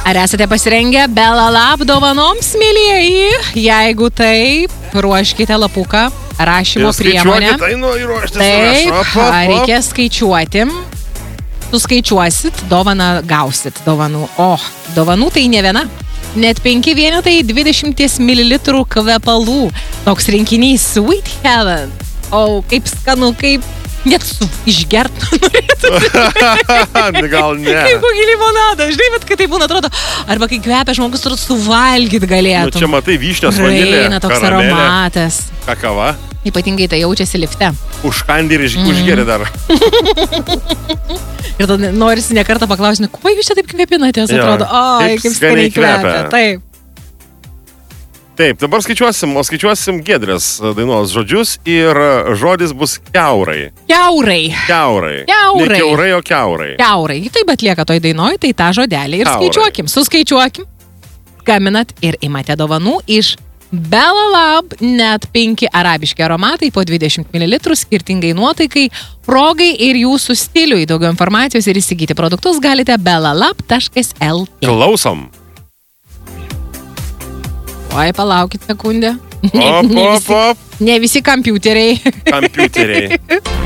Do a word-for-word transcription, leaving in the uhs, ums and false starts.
Ar esate pasirengę Bella Lab dovanoms, mėlyjeji? Jeigu taip, ruoškite lapuką, rašymo priemonę. Taip, reikia skaičiuoti. Suskaičiuosit, dovaną gausit. Dovanų. O, dovanų tai ne viena. Net penki vienetai dvidešimt mililitrų kvepalų. Toks rinkinys Sweet Heaven. O, kaip skanu, kaip net su išgert norėtų. Gal ne. Kaip kokį limonadą. Žinai, bet kai tai būna, atrodo, arba kai kvepia žmogus, turbūt suvalgyt galėtum. Nu, čia matai vyšnios vanilė, Praeina toks karamelė, aromatas. kakava. Ypatingai tai jaučiasi lifte. Užkandi ir mm. užgeri dar. Ir tada norisi nekartą paklausti, kuo jūs čia taip kvepinatės, atrodo, oi, kaip skaniai kvepia. Taip. Taip, dabar skaičiuosim, o skaičiuosim Giedrės dainos žodžius ir žodis bus kiaurai. Kiaurai. Kiaurai. Kiaurai. Ne kiaurai, o kiaurai. Kiaurai. Taip atlieka toj dainoj, tai tą žodelį ir Kiaurai. skaičiuokim, suskaičiuokim. Gaminat ir imate dovanų iš Bella Lab, net penki arabiški aromatai po dvidešimt mililitrų skirtingai nuotaikai, progai ir jūsų stiliui. Daugiau informacijos ir įsigyti produktus galite belalab taškas el tė. Klausom. Oi, palaukit sekundę. Op, Ne op, visi, op. ne visi kompiuteriai. Kompiuteriai.